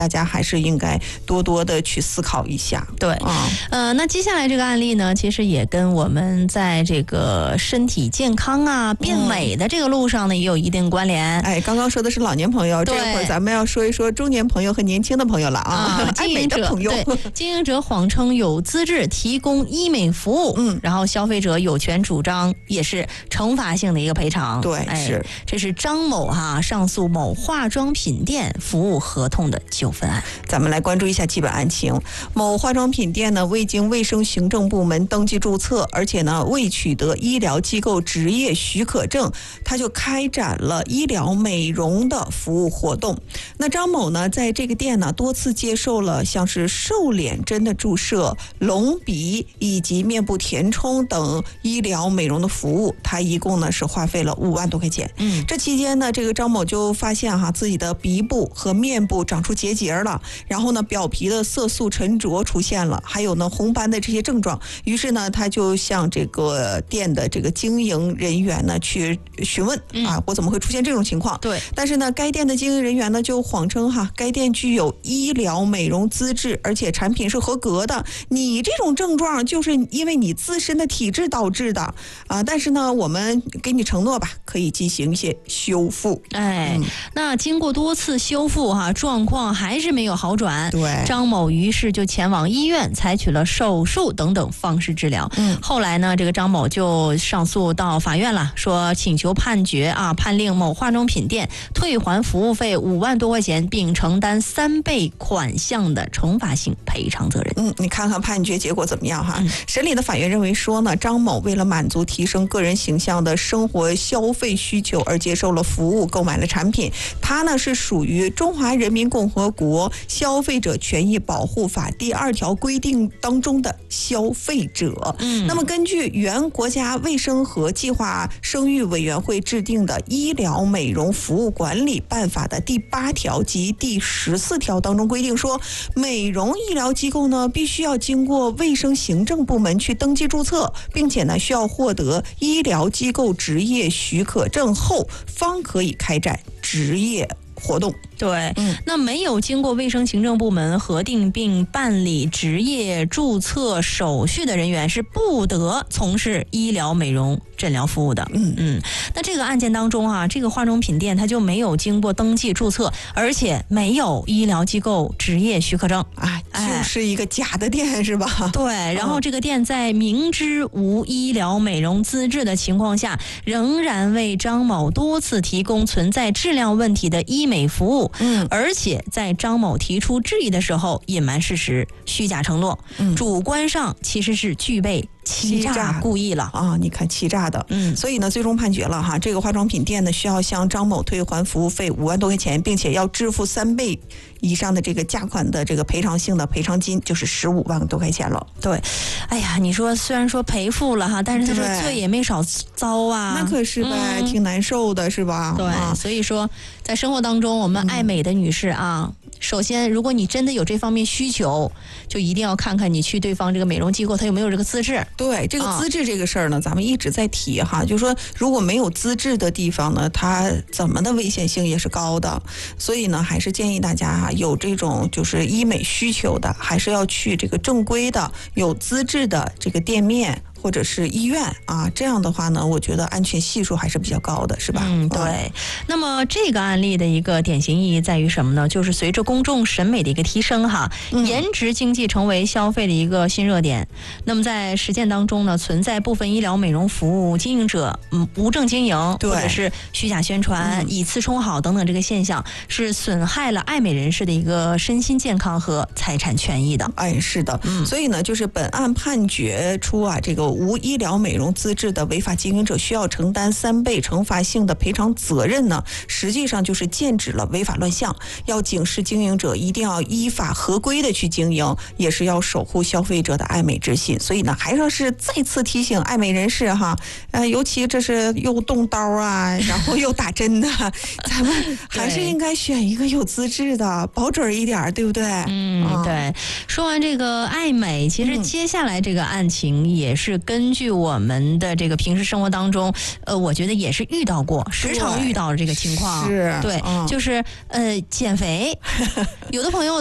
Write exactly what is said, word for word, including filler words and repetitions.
大家还是应该多多的去思考一下。 对，嗯、呃，那接下来这个案例呢，其实也跟我们在这个身体健康啊、变美的这个路上呢，也有一定关联。 哎，刚刚说的是老年朋友，这会儿咱们要说一说中年朋友和年轻的朋友了啊。 啊爱美的朋友， 对，经营者谎称有资质提供医美服务，嗯，然后消费者有权主张，也是惩罚性的一个赔偿。 对， 哎、 是， 这是张某哈上诉某化妆品店服务合同的纠纷案。 咱们来关注一下基本案情。某化妆品店呢，未经卫生行政部门登记注册，而且呢未取得医疗机构执业许可证，他就开展了医疗美容的服务活动。那张某呢，在这个店呢多次接受了像是瘦脸针的注射、隆鼻以及面部填充等医疗美容的服务，他一共呢是花费了五万多块钱。嗯，这期间呢，这个张某就发现哈自己的鼻部和面部长出结节了，然后呢表皮的色素沉着出现了，还有呢红斑的这些症状。于是呢，他就向这个店的这个经营人员呢去询问、嗯、啊，我怎么会出现这种情况？ 对， 但是呢，该店的经营人员呢就谎称哈，该店具有医疗美容资质，而且产品是合格的。你这种症状就是因为你自身的体质导致的啊。但是呢，我们给你承诺吧，可以进行一些修复。 哎，嗯、那经过多次修复哈，状况还是没有好转。 对， 张某于是就前往医院，采取了手术等等方式治疗。嗯，后来呢，这个张某就上诉到法院了，说请求判决啊，判令某化妆品店退还服务费五万多块钱，并承担三倍款项的惩罚性赔偿责任。 嗯，你看看判决结果怎么样哈？嗯、审理的法院认为说呢，张某为了满足提升个人形象的生活消费需求而接受了服务，购买了产品，他呢是属于中华人民共和国消费者权益保护法第二条规定当中的消费者。嗯，那么根据原国家卫生和计划生育委员会制定的医疗美容服务管理办法的第八条及第十四条当中规定说，美容医疗机构呢必须要经过卫生行政部门去登记注册，并且呢需要获得医疗机构执业许可证后方可以开展执业活动。 对，嗯，那没有经过卫生行政部门核定并办理执业注册手续的人员是不得从事医疗美容诊疗服务的。嗯嗯，那这个案件当中啊，这个化妆品店它就没有经过登记注册，而且没有医疗机构执业许可证， 啊，就是一个假的店是吧？ 对，然后这个店在明知无医疗美容资质的情况下，仍然为张某多次提供存在质量问题的医美服务。嗯，而且在张某提出质疑的时候隐瞒事实、虚假承诺，嗯，主观上其实是具备欺诈故意了啊！你看欺诈的，嗯，所以呢，最终判决了哈，这个化妆品店呢需要向张某退还服务费五万多块钱，并且要支付三倍以上的这个价款的这个赔偿性的赔偿金，就是十五万多块钱了。 对，哎呀，你说虽然说赔付了哈，但是他说罪也没少遭啊， 那可是呗，嗯、挺难受的，是吧？ 对，啊、所以说在生活当中，我们爱美的女士啊。嗯，首先，如果你真的有这方面需求，就一定要看看你去对方这个美容机构，他有没有这个资质。 对，这个资质这个事儿呢，咱们一直在提哈，就是说如果没有资质的地方呢，它怎么的危险性也是高的。所以呢，还是建议大家哈，有这种就是医美需求的，还是要去这个正规的、有资质的这个店面。或者是医院啊，这样的话呢，我觉得安全系数还是比较高的，是吧？ 嗯，对。嗯、那么这个案例的一个典型意义在于什么呢？就是随着公众审美的一个提升哈，嗯、颜值经济成为消费的一个新热点。那么在实践当中呢，存在部分医疗美容服务经营者嗯无证经营，或者是虚假宣传、嗯、以次充好等等这个现象，是损害了爱美人士的一个身心健康和财产权益的。 哎，是的。嗯，所以呢，就是本案判决出啊，这个。无医疗美容资质的违法经营者需要承担三倍惩罚性的赔偿责任呢，实际上就是禁止了违法乱象，要警示经营者一定要依法合规的去经营，也是要守护消费者的爱美之心。所以呢，还是是再次提醒爱美人士哈，呃，尤其这是又动刀啊，然后又打针的，咱们还是应该选一个有资质的，保准一点，对不对？ 嗯，对。说完这个爱美，其实接下来这个案情也是根据我们的这个平时生活当中，呃，我觉得也是遇到过，时常遇到的这个情况。 是， 对， 嗯、 就是呃减肥，有的朋友